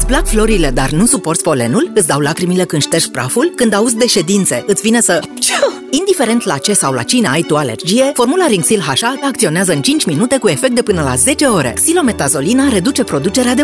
Îți plac florile, dar nu suporți polenul? Îți dau lacrimile când ștergi praful? Când auzi de ședințe, îți vine să... Indiferent la ce sau la cine ai tu alergie, formula Rinxil HA acționează în 5 minute cu efect de până la 10 ore. Xilometazoline reduce producerea de